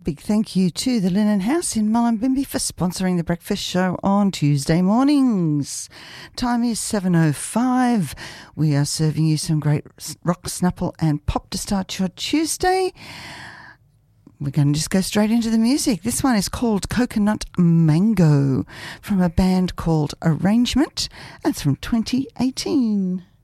Big thank you to the Linen House in Mullumbimby for sponsoring the breakfast show on Tuesday mornings. Time is 7:05. We are serving you some great rock, snapple and pop to start your Tuesday. We're going to just go straight into the music. This one is called Coconut Mango from a band called Arrangement. That's from 2018.